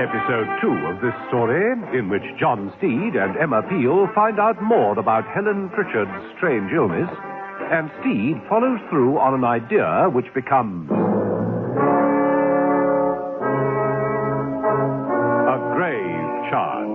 Episode 2 of this story, in which John Steed and Emma Peel find out more about Helen Pritchard's strange illness, and Steed follows through on an idea which becomes a grave charge.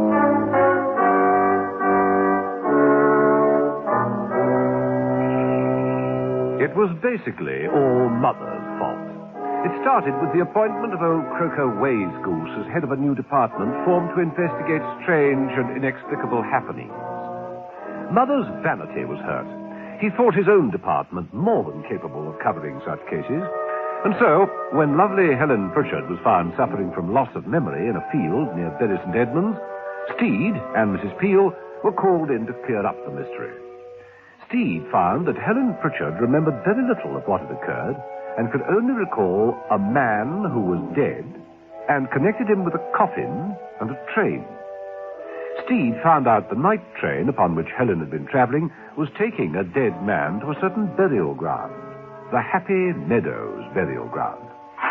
It was basically all Mother's fault. It started with the appointment of old Croker Waysgoose as head of a new department formed to investigate strange and inexplicable happenings. Mother's vanity was hurt. He thought his own department more than capable of covering such cases. And so, when lovely Helen Pritchard was found suffering from loss of memory in a field near Bury St. Edmunds, Steed and Mrs. Peel were called in to clear up the mystery. Steed found that Helen Pritchard remembered very little of what had occurred and could only recall a man who was dead and connected him with a coffin and a train. Steed found out the night train upon which Helen had been travelling was taking a dead man to a certain burial ground, the Happy Meadows burial ground.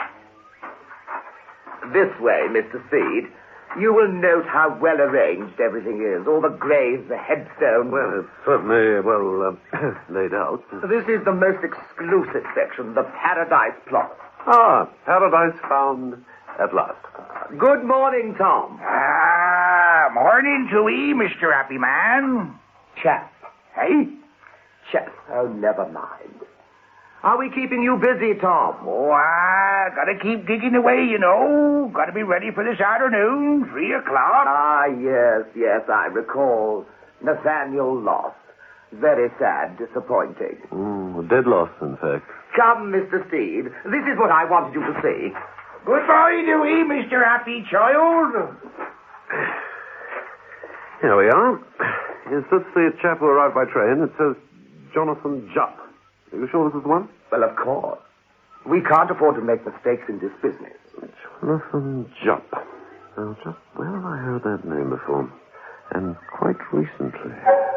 This way, Mr. Steed. You will note how well arranged everything is. All the graves, the headstones. Well, it's certainly, laid out. This is the most exclusive section, the Paradise Plot. Ah, paradise found at last. Good morning, Tom. Morning to ye, Mr. Happy Man. Chap. Hey? Chap. Oh, never mind. Are we keeping you busy, Tom? Oh, I gotta keep digging away, you know. Gotta be ready for this afternoon, 3 o'clock. Ah, yes, I recall. Nathaniel lost. Very sad, disappointing. Dead loss, in fact. Come, Mr. Steed. This is what I wanted you to see. Goodbye to ye, Mr. Happy Child. Here we are. Is this the chap who arrived by train? It says Jonathan Jupp. Are you sure this is the one? Well, of course. We can't afford to make mistakes in this business. Jonathan Jupp. Now, just where have I heard that name before? And quite recently.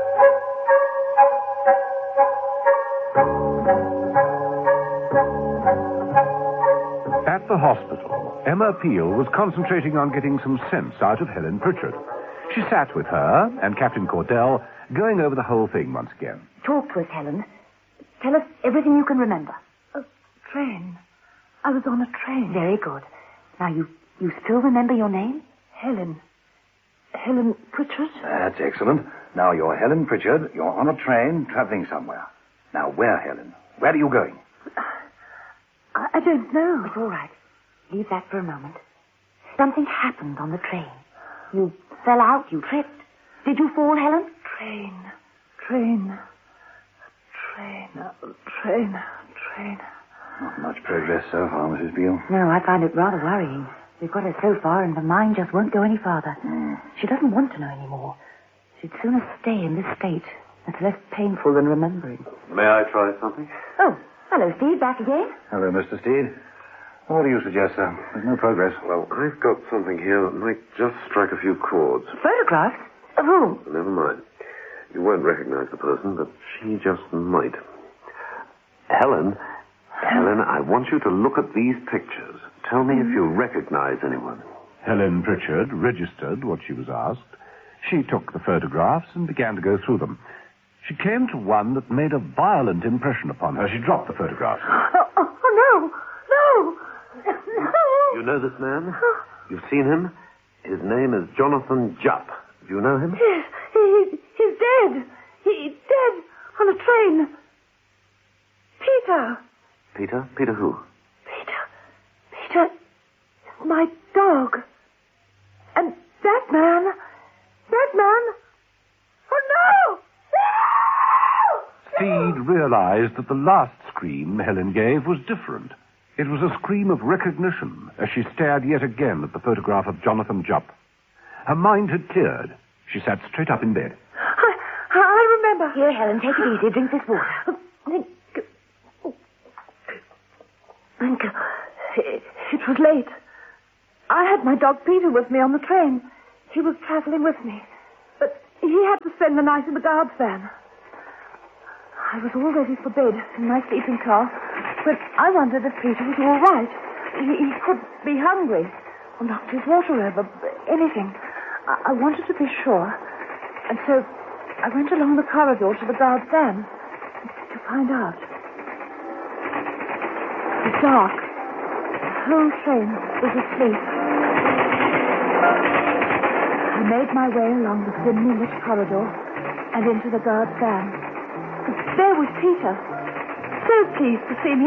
At the hospital, Emma Peel was concentrating on getting some sense out of Helen Pritchard. She sat with her and Captain Cordell, going over the whole thing once again. Talk to us, Helen. Tell us everything you can remember. A train. I was on a train. Very good. Now, you still remember your name? Helen. Helen Pritchard? That's excellent. Now, you're Helen Pritchard. You're on a train traveling somewhere. Now, where, Helen? Where are you going? I don't know. It's all right. Leave that for a moment. Something happened on the train. You fell out. You tripped. Did you fall, Helen? Train. Not much progress so far, Mrs. Beale. No, I find it rather worrying. We've got her so far and the mind just won't go any farther. She doesn't want to know any more. She'd sooner stay in this state. It's less painful than remembering. May I try something? Oh, hello, Steve. Back again? Hello, Mr. Steed. What do you suggest, sir? There's no progress. Well, I've got something here that might just strike a few chords. Photographs? Of whom? Never mind. You won't recognize the person, but she just might. Helen, I want you to look at these pictures. Tell me if you recognize anyone. Helen Pritchard registered what she was asked. She took the photographs and began to go through them. She came to one that made a violent impression upon her. She dropped the photograph. Oh, no. You know this man? You've seen him? His name is Jonathan Jupp. Do you know him? Yes, he's dead. He's dead on a train. Peter. Peter? Peter who? Peter is my dog. And that man. Oh, no! Steed realized that the last scream Helen gave was different. It was a scream of recognition as she stared yet again at the photograph of Jonathan Jupp. Her mind had cleared. She sat straight up in bed. I remember. Here, Helen, take it easy. Drink this water. Thank you. It was late. I had my dog Peter with me on the train. He was traveling with me. But he had to spend the night in the guard's van. I was all ready for bed in my sleeping car, but I wondered if Peter was all right. He could be hungry. or knocked his water over. Anything. I wanted to be sure. And so I went along the corridor to the guard's van to find out. It was dark. The whole train was asleep. I made my way along the dimly lit corridor and into the guard's van. There was Peter. So pleased to see me.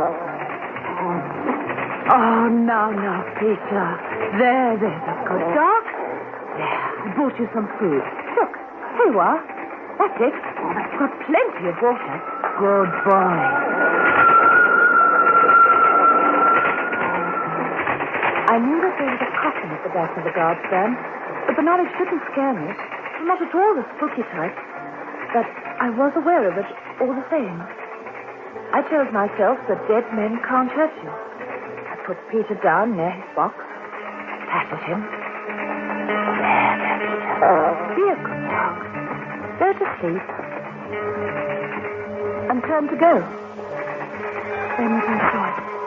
Oh, now, Peter. There's a good dog. There, I brought you some food. Look, here you are. That's it. I've got plenty of water. Good boy. I knew that there was a coffin at the back of the guard's van, but the knowledge didn't scare me. Not at all the spooky type. But I was aware of it all the same. I told myself that dead men can't hurt you. I put Peter down near his box, patted him. There, Peter. Be a good dog. Go to sleep. And turned to go. Then I saw it.